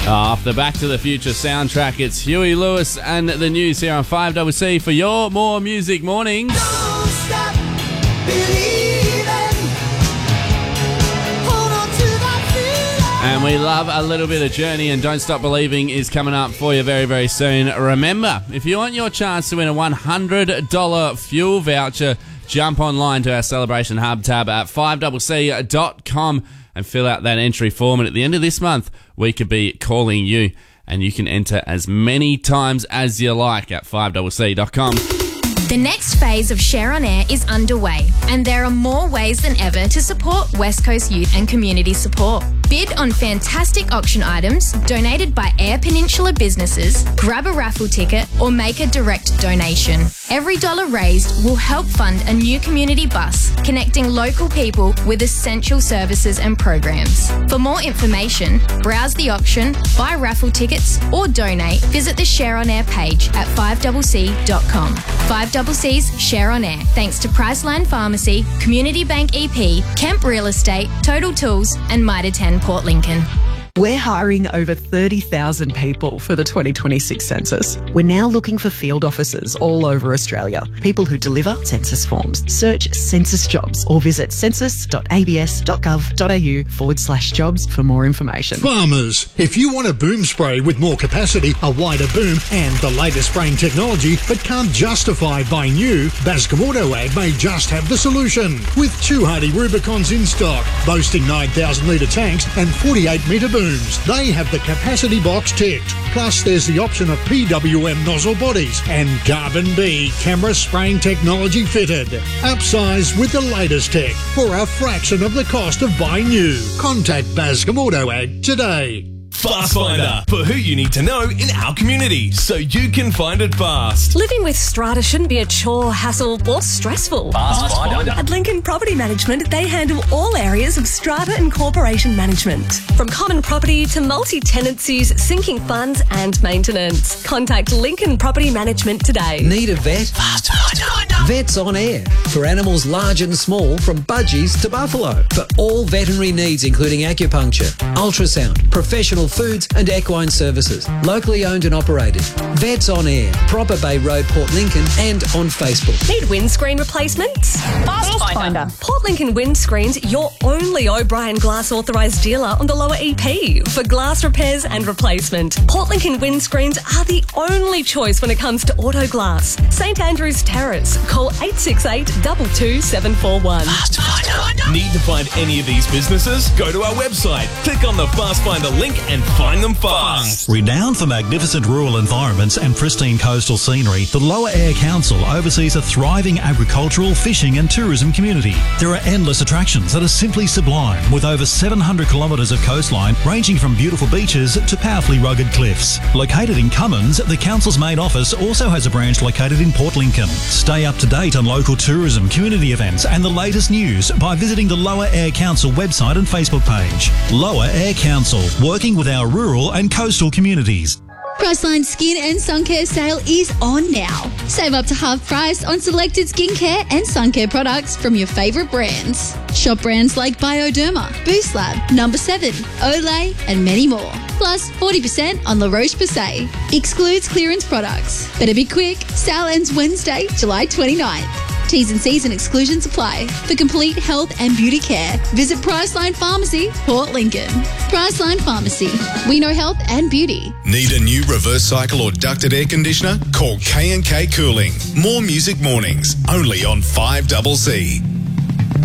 Off the Back to the Future soundtrack, it's Huey Lewis and the news here on 5CC for your More Music Mornings. Don't stop believing. Hold on to that feeling. And we love a little bit of Journey, and Don't Stop Believing is coming up for you very, very soon. Remember, if you want your chance to win a $100 fuel voucher, jump online to our Celebration Hub tab at 5cc.com and fill out that entry form. And at the end of this month, we could be calling you, and you can enter as many times as you like at 5cc.com. The next phase of Share on Air is underway, and there are more ways than ever to support West Coast youth and community support. Bid on fantastic auction items donated by Air Peninsula businesses, grab a raffle ticket, or make a direct donation. Every dollar raised will help fund a new community bus connecting local people with essential services and programs. For more information, browse the auction, buy raffle tickets, or donate, visit the Share on Air page at 5cc.com. 5CC's Share on Air, thanks to Priceline Pharmacy, Community Bank EP, Kemp Real Estate, Total Tools, and Mitre 10 Port Lincoln. We're hiring over 30,000 people for the 2026 census. We're now looking for field officers all over Australia, people who deliver census forms. Search census jobs or visit census.abs.gov.au/jobs for more information. Farmers, if you want a boom spray with more capacity, a wider boom and the latest spraying technology but can't justify buying new, Bascom Auto Ag may just have the solution. With two Hardy Rubicons in stock, boasting 9,000 litre tanks and 48 metre booms, they have the capacity box ticked. Plus there's the option of PWM nozzle bodies and Carbon B camera spraying technology fitted. Upsize with the latest tech for a fraction of the cost of buying new. Contact Bascom Auto Ag today. Fast Finder, for who you need to know in our community, so you can find it fast. Living with strata shouldn't be a chore, hassle, or stressful. Fast Finder. At Lincoln Property Management, they handle all areas of strata and corporation management, from common property to multi-tenancies, sinking funds and maintenance. Contact Lincoln Property Management today. Need a vet? Fast Finder. Vets on Air, for animals large and small, from budgies to buffalo. For all veterinary needs, including acupuncture, ultrasound, professional foods and equine services. Locally owned and operated. Vets on Air, Proper Bay Road, Port Lincoln, and on Facebook. Need windscreen replacements? Fast Finder. Port Lincoln Windscreens, your only O'Brien Glass authorised dealer on the Lower EP for glass repairs and replacement. Port Lincoln Windscreens are the only choice when it comes to auto glass. St Andrew's Terrace. Call 868 22741. Fast Finder. Need to find any of these businesses? Go to our website, click on the Fast Finder link and find them fast. Renowned for magnificent rural environments and pristine coastal scenery, the Lower Eyre Council oversees a thriving agricultural, fishing and tourism community. There are endless attractions that are simply sublime, with over 700 kilometres of coastline ranging from beautiful beaches to powerfully rugged cliffs. Located in Cummins, the council's main office also has a branch located in Port Lincoln. Stay up to date on local tourism, community events and the latest news by visiting the Lower Eyre Council website and Facebook page. Lower Eyre Council, working with our rural and coastal communities. Priceline Skin and Sun Care sale is on now. Save up to half price on selected skincare and sun care products from your favourite brands. Shop brands like Bioderma, Boost Lab, Number 7, Olay and many more. Plus 40% on La Roche-Posay. Excludes clearance products. Better be quick. Sale ends Wednesday, July 29th. T's and C's and exclusions apply. For complete health and beauty care, visit Priceline Pharmacy, Port Lincoln. Priceline Pharmacy. We know health and beauty. Need a new reverse cycle or ducted air conditioner? Call K&K Cooling. More Music Mornings, only on 5CC.